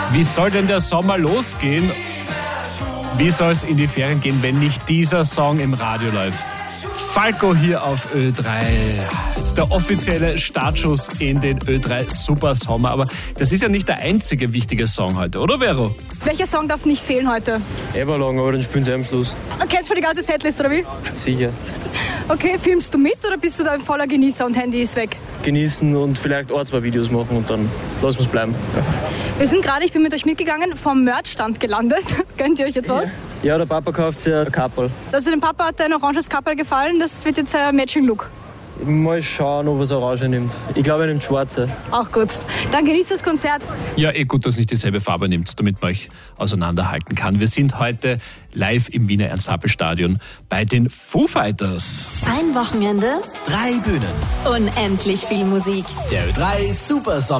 Wie soll denn der Sommer losgehen? Wie soll es in die Ferien gehen, wenn nicht dieser Song im Radio läuft? Falco hier auf Ö3. Das ist der offizielle Startschuss in den Ö3 Super Sommer. Aber das ist ja nicht der einzige wichtige Song heute, oder Vero? Welcher Song darf nicht fehlen heute? Everlong, aber den spielen sie am Schluss. Kennst du die ganze Setlist, oder wie? Sicher. Okay, filmst du mit oder bist du da ein voller Genießer und Handy ist weg? Genießen und vielleicht ein, zwei Videos machen und dann lassen wir es bleiben. Wir sind gerade, ich bin mit euch mitgegangen, vom Merchstand gelandet. Gönnt ihr euch jetzt was? Ja, der Papa kauft sich ein Kapperl. Also dem Papa hat ein oranges Kapperl gefallen, das wird jetzt ein Matching-Look. Mal schauen, ob er es orange nimmt. Ich glaube, er nimmt schwarze. Auch gut. Dann genießt das Konzert. Ja, gut, dass nicht dieselbe Farbe nimmt, damit man euch auseinanderhalten kann. Wir sind heute live im Wiener Ernst-Happel-Stadion bei den Foo Fighters. Ein Wochenende, 3 Bühnen. unendlich viel Musik. Der Ö3 Super Sommer.